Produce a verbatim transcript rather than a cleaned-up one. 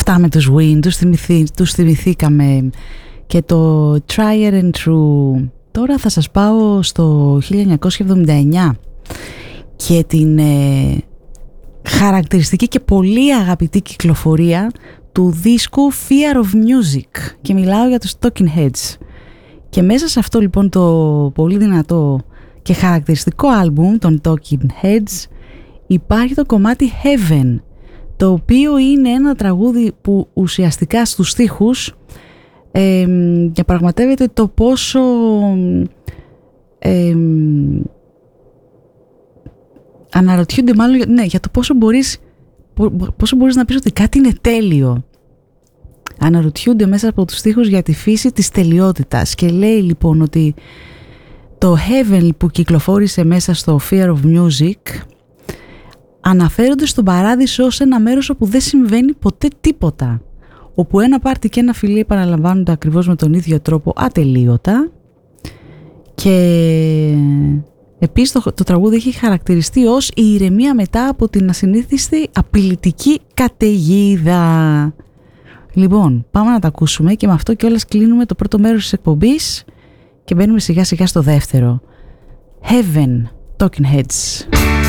Αυτά με τους Win, τους, θυμηθή, τους θυμηθήκαμε, και το Trier and True. Τώρα θα σας πάω στο χίλια εννιακόσια εβδομήντα εννιά και την ε, χαρακτηριστική και πολύ αγαπητή κυκλοφορία του δίσκου Fear of Music, και μιλάω για τους Talking Heads. Και μέσα σε αυτό λοιπόν το πολύ δυνατό και χαρακτηριστικό άλμπουμ των Talking Heads υπάρχει το κομμάτι Heaven, το οποίο είναι ένα τραγούδι που ουσιαστικά στους στίχους ε, διαπραγματεύεται το πόσο ε, αναρωτιούνται μάλλον ναι, για το πόσο μπορείς, πόσο μπορείς να πεις ότι κάτι είναι τέλειο. Αναρωτιούνται μέσα από τους στίχους για τη φύση της τελειότητας, και λέει λοιπόν ότι το Heaven που κυκλοφόρησε μέσα στο Fear of Music αναφέρονται στον παράδεισο ως ένα μέρος όπου δεν συμβαίνει ποτέ τίποτα, όπου ένα πάρτι και ένα φιλί επαναλαμβάνονται ακριβώς με τον ίδιο τρόπο ατελείωτα. Και επίσης το, το τραγούδι έχει χαρακτηριστεί ως η ηρεμία μετά από την ασυνήθιστη απειλητική καταιγίδα. Λοιπόν, πάμε να τα ακούσουμε, και με αυτό κιόλας κλείνουμε το πρώτο μέρος της εκπομπής και μπαίνουμε σιγά σιγά στο δεύτερο. Heaven, Talking Heads.